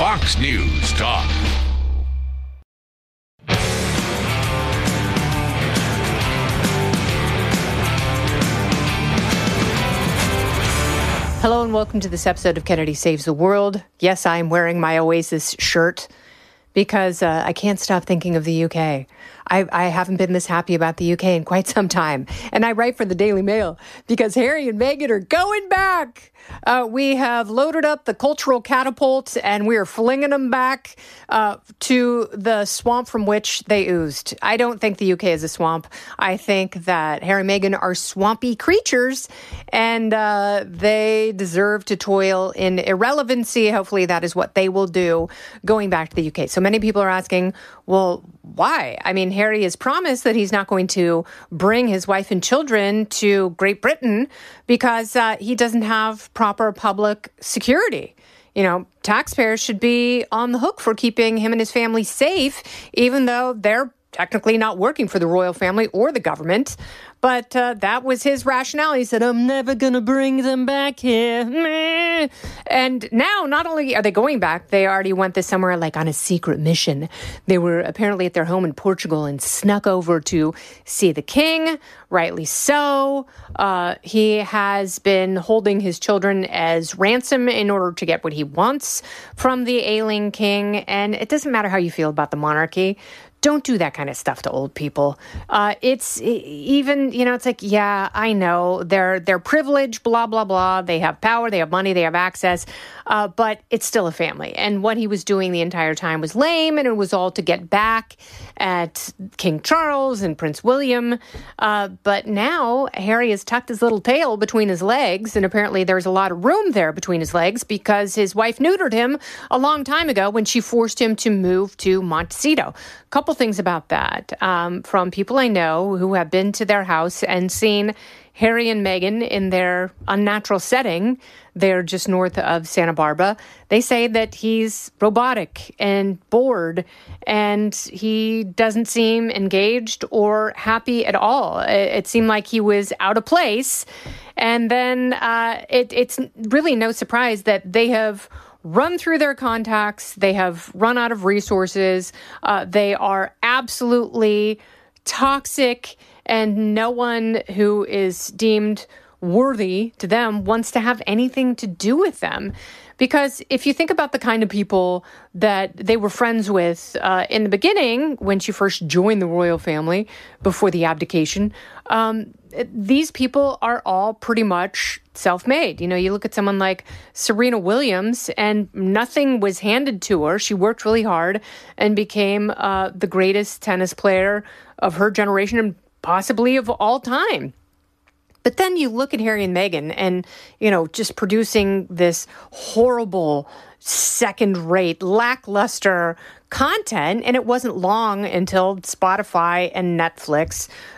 Fox News Talk. Hello and welcome to this episode of Kennedy Saves the World. Yes, I'm wearing my Oasis shirt because I can't stop thinking of the UK. I haven't been this happy about the UK in quite some time. And I write for the Daily Mail because Harry and Meghan are going back. We have loaded up the cultural catapult and we are flinging them back to the swamp from which they oozed. I don't think the UK is a swamp. I think that Harry and Meghan are swampy creatures and they deserve to toil in irrelevancy. Hopefully that is what they will do going back to the UK. So many people are asking, well, why? I mean, Harry has promised that he's not going to bring his wife and children to Great Britain because he doesn't have proper public security. You know, taxpayers should be on the hook for keeping him and his family safe, even though they're technically not working for the royal family or the government. But that was his rationale. He said, I'm never going to bring them back here. Meh. And now, not only are they going back, they already went this summer like on a secret mission. They were apparently at their home in Portugal and snuck over to see the king, rightly so. He has been holding his children as ransom in order to get what he wants from the ailing king. And it doesn't matter how you feel about the monarchy. Don't do that kind of stuff to old people. It's even, you know, it's like, yeah, I know they're privileged, blah, blah, blah. They have power, they have money, they have access, but it's still a family. And what he was doing the entire time was lame, and it was all to get back at King Charles and Prince William. But now Harry has tucked his little tail between his legs, and apparently there's a lot of room there between his legs because his wife neutered him a long time ago when she forced him to move to Montecito. Couple things about that from people I know who have been to their house and seen Harry and Meghan in their unnatural setting. They're just north of Santa Barbara. They say that he's robotic and bored and he doesn't seem engaged or happy at all. It seemed like he was out of place. And then it's really no surprise that they have run through their contacts. They have run out of resources. They are absolutely toxic, and no one who is deemed worthy to them wants to have anything to do with them. Because if you think about the kind of people that they were friends with in the beginning, when she first joined the royal family before the abdication, these people are all pretty much self-made. You know, you look at someone like Serena Williams and nothing was handed to her. She worked really hard and became the greatest tennis player of her generation and possibly of all time. But then you look at Harry and Meghan and, you know, just producing this horrible, second-rate, lackluster content. And it wasn't long until Spotify and Netflix